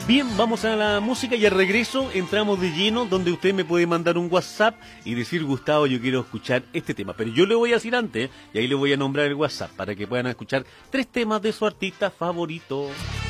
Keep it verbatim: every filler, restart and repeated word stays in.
Bien, vamos a la música y al regreso entramos de lleno donde usted me puede mandar un WhatsApp y decir, Gustavo, yo quiero escuchar este tema. Pero yo le voy a decir antes, y ahí le voy a nombrar el WhatsApp para que puedan escuchar tres temas de su artista favorito.